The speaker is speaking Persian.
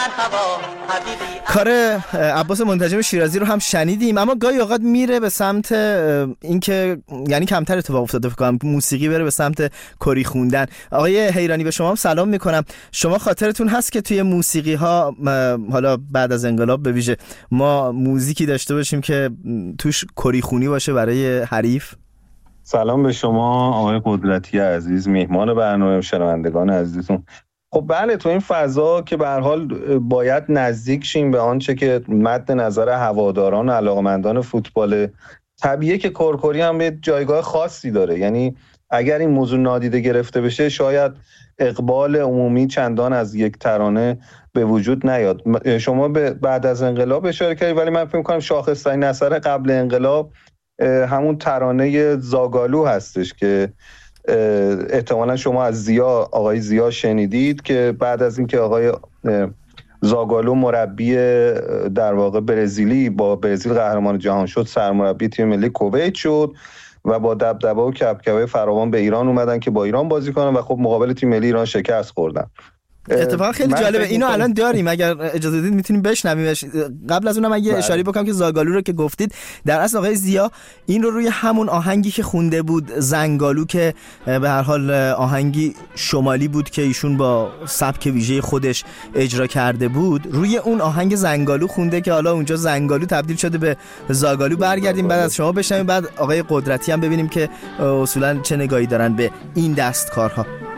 کار عباس منتجم شیرازی رو هم شنیدیم، اما گاهی اوقات میره به سمت اینکه یعنی کمتر اتفاق افتاده فکر کنم موسیقی بره به سمت کری خوندن. آقای حیرانی به شما هم سلام میکنم. شما خاطرتون هست که توی موسیقی ها حالا بعد از انقلاب به ویژه ما موزیکی داشته باشیم که توش کری خونی باشه برای حریف؟ سلام به شما آقای قدرتی عزیز، میهمان برنامه و شنوندگان عزیزتون. خب بله، تو این فضا که به هر حال باید نزدیک شیم به آنچه که مد نظر هواداران و علاقمندان فوتبال، طبیعیه که کرکری هم به جایگاه خاصی داره. یعنی اگر این موضوع نادیده گرفته بشه شاید اقبال عمومی چندان از یک ترانه به وجود نیاد. شما بعد از انقلاب اشاره کردید، ولی من فکر می‌کنم شاخص‌ترین اثر قبل انقلاب همون ترانه زاگالو هستش که احتمالا شما از آقای زیا شنیدید، که بعد از اینکه آقای زاگالو مربی در واقع برزیلی با برزیل قهرمان جهان شد، سرمربی تیم ملی کویت شد و با دبدبه و کبکبه فراوان به ایران اومدن که با ایران بازی کنن و خب مقابل تیم ملی ایران شکست خوردن. اتفاقا خیلی جالبه، اینو الان داریم، اگر اجازه بدید میتونیم بشنویمش. قبل از اونم اگه اشاره بکنم که زاگالو رو که گفتید، در اصل آقای زیا این رو روی همون آهنگی که خونده بود زنگالو، که به هر حال آهنگی شمالی بود که ایشون با سبک ویژه خودش اجرا کرده بود، روی اون آهنگ زنگالو خونده که حالا اونجا زنگالو تبدیل شده به زاگالو. برگردیم بعد از شما بشنویم، بعد آقای قدرتی هم ببینیم که اصولا چه نگاهی دارن به این دستکارها.